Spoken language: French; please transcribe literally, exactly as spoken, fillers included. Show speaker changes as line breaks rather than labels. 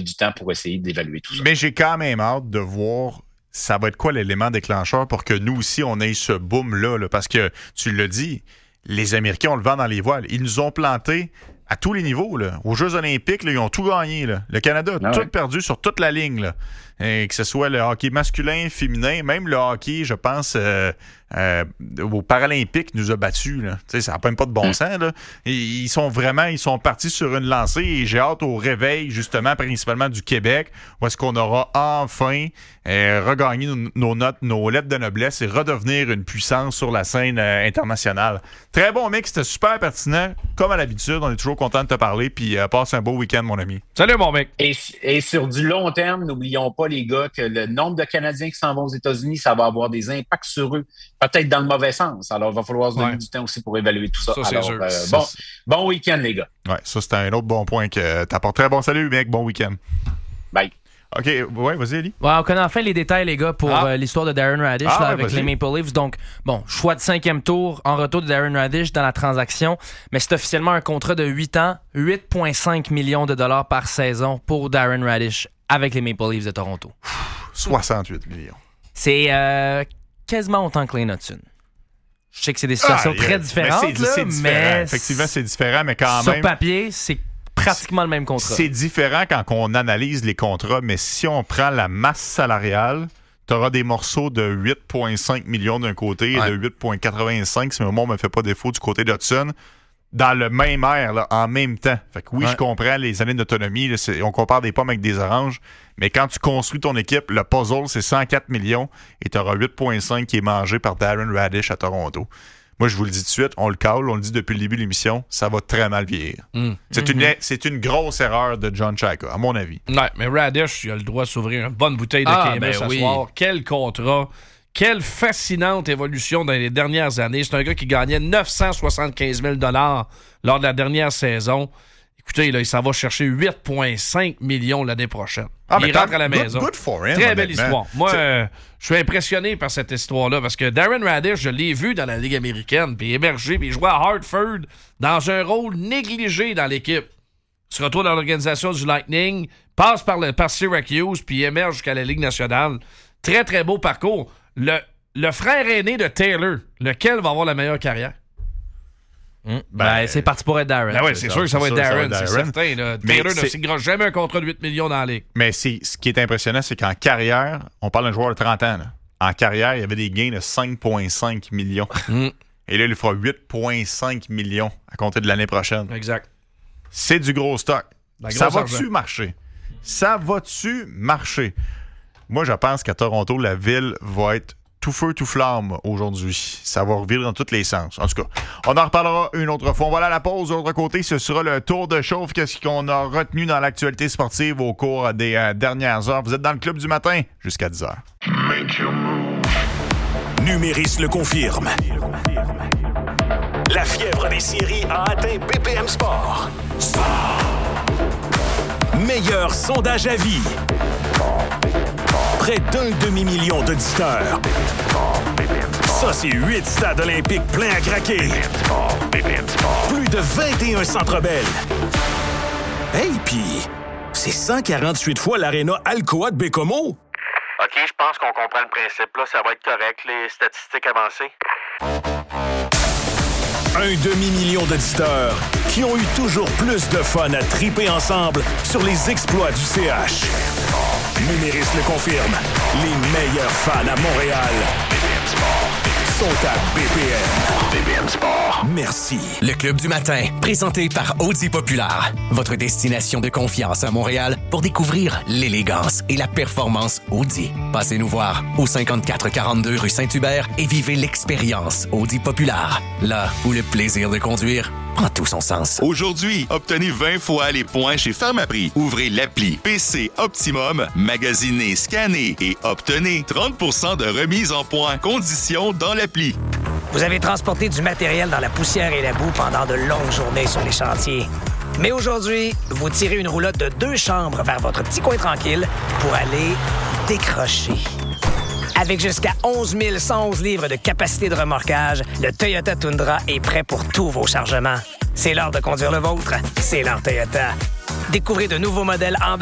du temps pour essayer d'évaluer tout ça.
Mais j'ai quand même hâte de voir ça va être quoi l'élément déclencheur pour que nous aussi, on ait ce boom-là. Là, parce que, tu l'as dit, les Américains ont le vent dans les voiles. Ils nous ont plantés à tous les niveaux. Là. Aux Jeux olympiques, là, ils ont tout gagné. Là. Le Canada a ah tout ouais. perdu sur toute la ligne. Là. Et que ce soit le hockey masculin, féminin, même le hockey, je pense, euh, euh, aux Paralympiques, nous a battus. Là. Ça n'a même pas de bon sens. Là. Et ils sont vraiment ils sont partis sur une lancée et j'ai hâte au réveil, justement, principalement du Québec, où est-ce qu'on aura enfin euh, regagné nos, nos notes, nos lettres de noblesse et redevenir une puissance sur la scène euh, internationale. Très bon mec, c'était super pertinent. Comme à l'habitude, on est toujours content de te parler. Puis euh, passe un beau week-end, mon ami.
Salut, mon mec.
Et, et sur du long terme, n'oublions pas, les gars, que le nombre de Canadiens qui s'en vont aux États-Unis, ça va avoir des impacts sur eux, peut-être dans le mauvais sens. Alors, il va falloir se donner ouais. du temps aussi pour évaluer tout ça.
ça
Alors,
sûr.
Euh,
ça,
bon, bon week-end, les gars.
Ouais, ça, c'était un autre bon point que t'apportes. Très bon salut, mec. Bon week-end.
Bye.
OK, ouais, vas-y, Eli.
Ouais, on connaît enfin les détails, les gars, pour ah. euh, l'histoire de Darren Raddysh ah, là, ouais, avec vas-y. les Maple Leafs. Donc, bon, choix de cinquième tour en retour de Darren Raddysh dans la transaction, mais c'est officiellement un contrat de huit ans, huit virgule cinq millions de dollars par saison pour Darren Raddysh avec les Maple Leafs de Toronto.
soixante-huit millions.
C'est euh, quasiment autant que les Hudson. Je sais que c'est des situations ah, très yeah. différentes, mais, c'est, là, c'est différent. mais
effectivement, c'est différent, mais quand
sur
même...
Sur papier, c'est pratiquement le même contrat.
C'est différent quand on analyse les contrats, mais si on prend la masse salariale, tu auras des morceaux de huit virgule cinq millions d'un côté ouais. et de huit virgule quatre-vingt-cinq, si mon mot ne me fait pas défaut, du côté d'Hudson, dans le même air, là, en même temps. Fait que oui, ouais. je comprends les années d'autonomie, là, on compare des pommes avec des oranges, mais quand tu construis ton équipe, le puzzle, c'est cent quatre millions et tu auras huit virgule cinq qui est mangé par Darren Raddysh à Toronto. Moi, je vous le dis tout de suite, on le cale, on le dit depuis le début de l'émission, ça va très mal vieillir. Mm. C'est, mm-hmm. une, c'est une grosse erreur de John Chayka, à mon avis.
Ouais, mais Raddysh, il a le droit de s'ouvrir une bonne bouteille de ah, K M S ben ce oui. soir. Quel contrat! Quelle fascinante évolution dans les dernières années. C'est un gars qui gagnait neuf cent soixante-quinze mille dollars lors de la dernière saison. Écoutez, là, il s'en va chercher huit virgule cinq millions l'année prochaine. Ah, il rentre à la
good,
maison.
Good for him,
Très belle histoire. Moi, euh, je suis impressionné par cette histoire-là parce que Darren Raddysh, je l'ai vu dans la Ligue américaine, puis émerger, puis il jouait à Hartford dans un rôle négligé dans l'équipe. Il se retrouve dans l'organisation du Lightning, passe par, le, par Syracuse, puis émerge jusqu'à la Ligue nationale. Très, très beau parcours. Le, le frère aîné de Taylor, lequel va avoir la meilleure carrière?
Mmh. Ben, ben, c'est parti pour être Darren.
Ben ouais, c'est, c'est sûr que ça va être Darren,
c'est
certain. Là. Taylor ne signera jamais un contrat de huit millions dans la Ligue.
Mais c'est, ce qui est impressionnant, c'est qu'en carrière, on parle d'un joueur de trente ans. Là. En carrière, il y avait des gains de cinq virgule cinq millions. Mmh. Et là, il fera huit virgule cinq millions à compter de l'année prochaine.
Exact.
C'est du gros stock. Ça va-tu argent. marcher? Ça va-tu marcher? Moi, je pense qu'à Toronto, la ville va être tout feu, tout flamme aujourd'hui. Ça va revirer dans tous les sens. En tout cas, on en reparlera une autre fois. On va aller à la pause. De l'autre côté, ce sera le tour de chauffe. Qu'est-ce qu'on a retenu dans l'actualité sportive au cours des euh, dernières heures. Vous êtes dans le club du matin jusqu'à dix heures.
Numéris le confirme. La fièvre des séries a atteint B P M Sport. Sport. Meilleur sondage à vie. Près d'un demi-million d'auditeurs. Ça, c'est huit stades olympiques pleins à craquer. Plus de vingt et un centres belles. Hey, pis c'est cent quarante-huit fois l'aréna Alcoa de Bécomo.
OK, je pense qu'on comprend le principe. Là, ça va être correct, les statistiques avancées.
Un demi-million d'auditeurs qui ont eu toujours plus de fun à triper ensemble sur les exploits du C H. Numéris le confirme. Les meilleurs fans à Montréal sont à B P M. B P M Sport. Merci.
Le Club du matin, présenté par Audi Populaire. Votre destination de confiance à Montréal pour découvrir l'élégance et la performance Audi. Passez nous voir au cinquante-quatre quarante-deux rue Saint-Hubert et vivez l'expérience Audi Populaire. Là où le plaisir de conduire prend tout son sens.
Aujourd'hui, obtenez vingt fois les points chez Pharmaprix. Ouvrez l'appli P C Optimum, magasinez, scannez et obtenez trente pour cent de remise en points. Conditions dans l'appli.
Vous avez transporté du matériel dans la poussière et la boue pendant de longues journées sur les chantiers. Mais aujourd'hui, vous tirez une roulotte de deux chambres vers votre petit coin tranquille pour aller décrocher. Avec jusqu'à onze mille cent onze livres de capacité de remorquage, le Toyota Tundra est prêt pour tous vos chargements. C'est l'heure de conduire le vôtre. C'est l'heure Toyota. Découvrez de nouveaux modèles embarqués